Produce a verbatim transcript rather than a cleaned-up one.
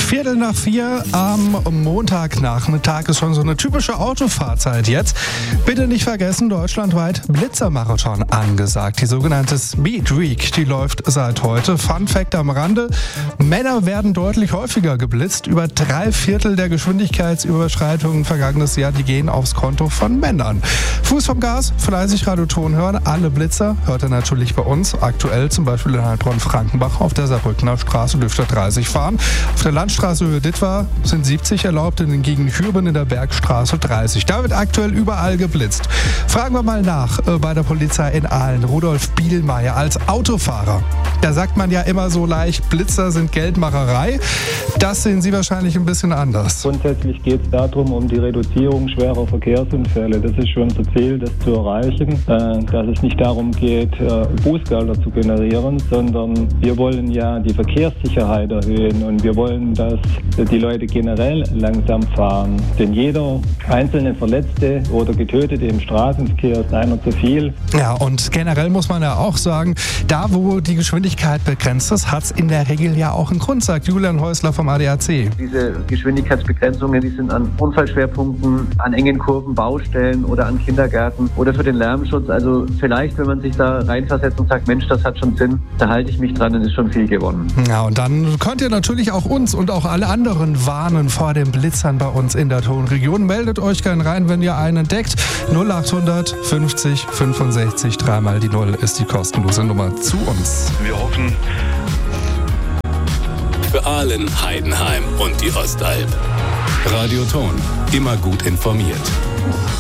Viertel nach vier am Montagnachmittag ist schon so eine typische Autofahrzeit jetzt. Bitte nicht vergessen, deutschlandweit Blitzermarathon angesagt. Die sogenannte Speed Week, die läuft seit heute. Fun Fact am Rande: Männer werden deutlich häufiger geblitzt. Über drei Viertel der Geschwindigkeitsüberschreitungen vergangenes Jahr, die gehen aufs Konto von Männern. Fuß vom Gas, fleißig Radioton hören. Alle Blitzer hört ihr natürlich bei uns. Aktuell zum Beispiel in Heilbronn-Frankenbach auf der Saarbrückner Straße dürft ihr dreißig fahren. Auf der Landstraße Höhe Dittwar sind siebzig erlaubt, in den Gegend Hürben in der Bergstraße dreißig. Da wird aktuell überall geblitzt. Fragen wir mal nach äh, bei der Polizei in Aalen. Rudolf Bielmeier als Autofahrer. Da sagt man ja immer so leicht, Blitzer sind Geldmacherei. Das sehen Sie wahrscheinlich ein bisschen anders. Grundsätzlich geht es darum, um die Reduzierung schwerer Verkehrsunfälle. Das ist schon unser Ziel, das zu erreichen. Äh, dass es nicht darum geht, äh, Bußgelder zu generieren, sondern wir wollen ja die Verkehrssicherheit erhöhen und wir wollen, dass die Leute generell langsam fahren. Denn jeder einzelne Verletzte oder Getötete im Straßenverkehr ist einer zu viel. Ja, und generell muss man ja auch sagen, da wo die Geschwindigkeit begrenzt ist, hat es in der Regel ja auch einen Grund, sagt Julian Häusler vom A D A C. Diese Geschwindigkeitsbegrenzungen, die sind an Unfallschwerpunkten, an engen Kurven, Baustellen oder an Kindergärten oder für den Lärmschutz. Also vielleicht, wenn man sich da reinversetzt und sagt, Mensch, das hat schon Sinn, da halte ich mich dran, dann ist schon viel gewonnen. Ja, und dann könnt ihr natürlich auch uns und auch alle anderen warnen vor den Blitzern bei uns in der Tonregion. Meldet euch gern rein, wenn ihr einen entdeckt. null achthundert fünfzig fünfundsechzig, dreimal die Null ist die kostenlose Nummer zu uns. Wir hoffen für Aalen, Heidenheim und die Ostalb. Radio Ton, immer gut informiert.